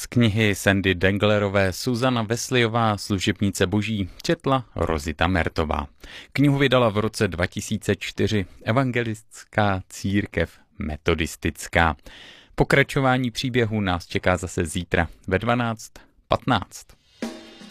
Z knihy Sandy Denglerové Suzana Wesleyová, Služebnice boží, četla Rozita Mertová. Knihu vydala v roce 2004 Evangelická církev metodistická. Pokračování příběhu nás čeká zase zítra ve 12:15.